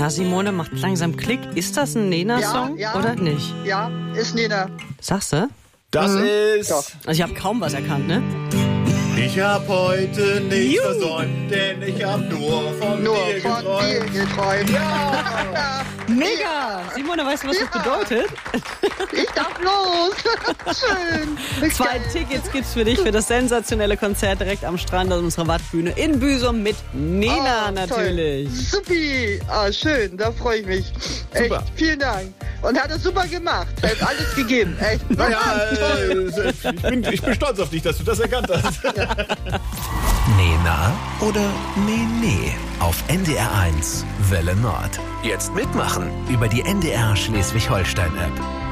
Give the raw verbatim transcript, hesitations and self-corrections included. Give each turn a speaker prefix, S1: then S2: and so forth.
S1: Na, Simone macht langsam Klick. Ist das ein Nena-Song
S2: Ja, ja.
S1: oder nicht?
S2: Ja, ist Nena.
S1: Sagst du?
S3: Das
S2: Mhm.
S3: ist...
S2: Doch.
S1: Also ich habe kaum was erkannt, ne?
S3: Ich hab heute nichts
S1: Juhu.
S3: versäumt, denn ich hab nur von
S2: Nur
S3: dir
S2: von dir
S3: geträumt.
S2: geträumt.
S3: Ja!
S1: Mega! Simone, weißt du, was
S2: Ja.
S1: das bedeutet?
S2: Ich darf los. Schön.
S1: Zwei Tickets gibt's für dich für das sensationelle Konzert direkt am Strand an unserer Wattbühne in Büsum mit Nena
S2: Oh,
S1: natürlich.
S2: Toll. Supi. Ah, schön, da freue ich mich.
S3: Super.
S2: Echt, vielen Dank. Und hat es super gemacht. Hat alles gegeben. Echt.
S3: Naja,
S2: Toll.
S3: äh, ich, bin, ich bin stolz auf dich, dass du das erkannt hast.
S4: Nena oder Nee, nee. Auf N D R eins Welle Nord. Jetzt mitmachen über die N D R Schleswig-Holstein-App.